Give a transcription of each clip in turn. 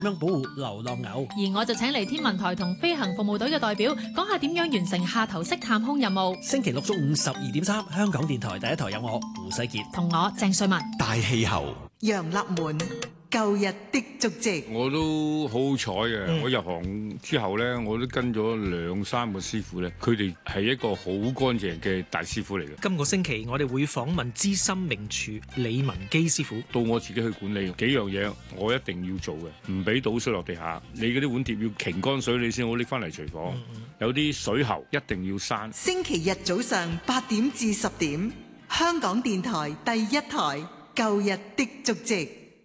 點樣保護流浪牛。 而我就請嚟天文台同飛行服務隊嘅代表講下點樣完成下頭式探空任務。 星期六中午12:3，香港電台第一台有我胡世傑同我鄭瑞文。 大氣候， 楊立門，舊日的足跡。 我都好好彩嘅，我入行之後呢，我都跟咗2-3個師傅呢，佢哋係一個好乾淨嘅大師傅嚟嘅。 今個星期我哋會訪問資深名廚李文基師傅。 到我自己去管理幾樣嘢，我一定要做嘅，唔俾倒水落地下。你嗰啲碗碟要擎乾水，你先好拎翻嚟廚房。有啲水喉一定要閂。 星期日早上8點至10點，香港電台第一台舊日的足跡。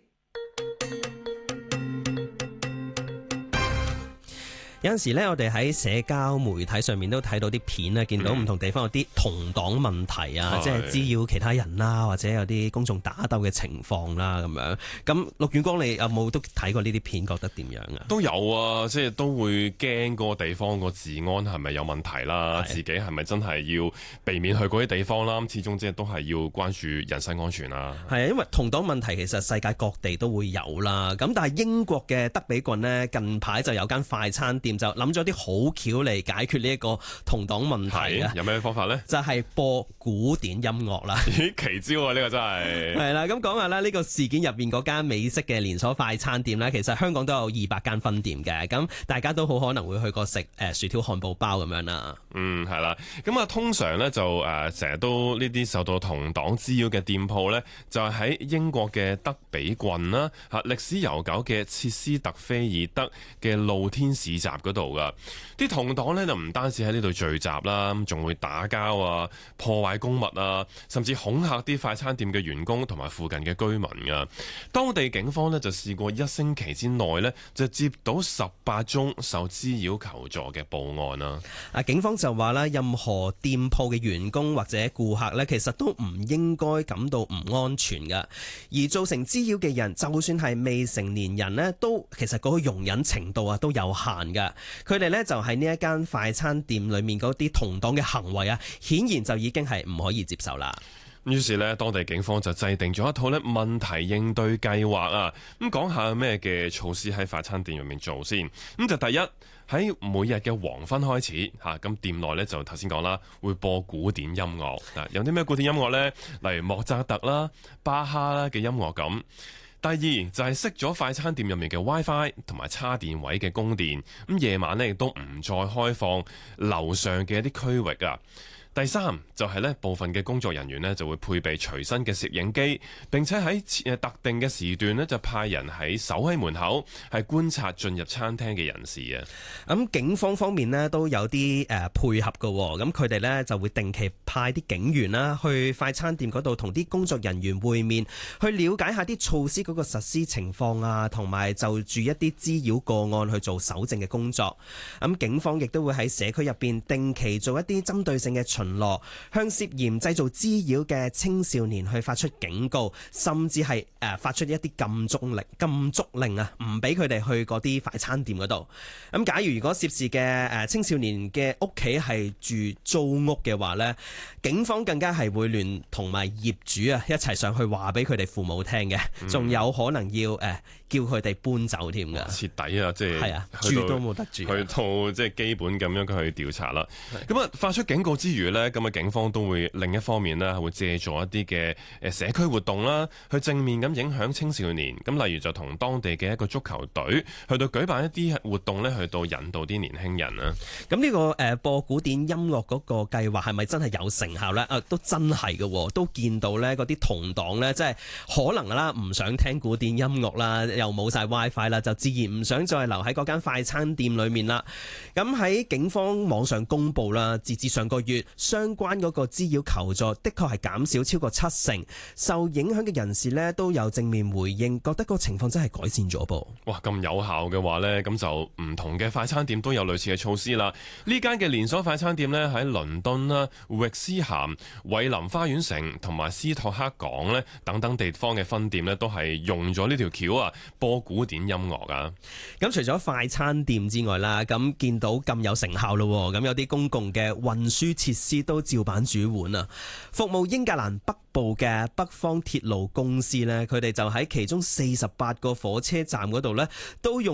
有陣時咧，我哋喺社交媒體上面都睇到啲片咧，見到唔同地方有啲同黨問題啊，即係滋擾其他人啦，或者有啲公眾打鬥嘅情況啦，咁樣。咁陸遠光，你有冇都睇過呢啲片，覺得點樣啊？ 都有啊，即係都會驚嗰個地方個治安係咪有問題啦，自己係咪真係要避免去嗰啲地方啦？咁始終即係都係要關注人身安全啦。係啊，因為同黨問題其實世界各地都會有啦。咁但係英國嘅德比郡呢，近排就有間快餐店就諗咗啲好橋嚟解決呢一個同黨問題啊！ 有咩方法呢？ 就係播古典音樂啦！ 咦，奇招啊！呢個真係係啦。咁講下啦，呢個事件入邊嗰間美式嘅連鎖快餐店呢，其實香港都有200間分店嘅。咁大家都好可能會去過食薯條漢堡包咁樣啦。係啦。咁啊，通常呢，就成日都呢啲受到同黨滋擾嘅店鋪呢，就係喺英國嘅德比郡啦，歷史悠久嘅切斯特菲爾德嘅露天市集嗰度噶。啲同黨呢，就唔單止喺呢度聚集啦，仲會打交啊、破壞公物啊，甚至恐嚇啲快餐店嘅員工同埋附近嘅居民啊。當地警方呢，就試過1星期之內呢，就接到18宗受滋擾求助嘅報案啦。 警方就話啦，任何店鋪嘅員工或者顧客呢，其實都唔應該感到唔安全噶。而造成滋擾嘅人，就算係未成年人呢，都其實嗰個容忍程度啊都有限噶。佢哋呢，就喺呢一間快餐店裏面嗰啲同黨嘅行為啊，顯然就已經係唔可以接受啦。 於是呢，當地警方就制定咗一套呢問題應對計劃啊。咁講下咩嘅措施喺快餐店入面做先。咁就第一，喺每日嘅黃昏開始嚇，咁店內呢，就頭先講啦，會播古典音樂。有啲咩古典音樂呢？例如莫扎特啦、巴哈啦嘅音樂咁。第二就係熄咗快餐店入面嘅 WiFi 同埋叉電位嘅供電，咁夜晚呢亦都唔再開放樓上嘅一啲區域啊。第三就係部分嘅工作人員就會配備隨身嘅攝影機，並且喺特定嘅時段就派人守喺門口，係觀察進入餐廳嘅人士啊。 咁警方方面呢都有啲配合㗎，咁佢哋呢就會定期派啲警員啦去快餐店嗰度同啲工作人員會面，去了解下啲措施嗰個實施情況啊，同埋就住一啲滋擾個案去做搜證嘅工作。咁警方亦都會喺社區入邊定期做一啲針對性嘅巡邏，向涉嫌製造滋擾嘅青少年去發出警告，甚至係發出一啲禁足令啊，唔俾佢哋去嗰啲快餐店嗰度。咁假如果涉事嘅青少年嘅屋企係住租屋嘅話呢，警方更加係會聯同埋業主啊一齊上去話俾佢哋父母聽嘅，仲有可能要叫佢哋搬走添㗎。 徹底啊，即係住都冇得住， 去到即係基本咁樣去調查啦。咁啊，發出警告之餘呢，咁啊警方都會另一方面呢，會借助一啲嘅社區活動啦，去正面咁影響青少年。咁例如就同當地嘅一個足球隊去到舉辦一啲活動呢，去到引導啲年輕人啊。咁呢個播古典音樂嗰個計劃係咪真係有成效呢？都真係嘅，都見到呢嗰啲同黨呢，即係可能啦，唔想聽古典音樂啦，又冇晒 WiFi 啦，就自然唔想再留喺嗰間快餐店裏面啦。咁喺警方網上公布啦，截至上個月，相關嗰個滋擾求助的確係減少超過70%，受影響嘅人士呢都有正面回應，覺得個情況真係改善咗噃。 哇，咁有效嘅話呢，咁就唔同嘅快餐店都有類似嘅措施啦。呢間嘅連鎖快餐店呢，喺倫敦啦、域斯咸、偉林花園城同埋斯托克港呢等等地方嘅分店呢，都係用咗呢條橋啊，播古典音樂啊。 咁除咗快餐店之外啦，咁見到咁有成效咯，咁有啲公共嘅運輸設施司都照版煮碗啊！服務英格蘭北部嘅北方鐵路公司呢，佢哋就喺其中48個火車站嗰度呢，都用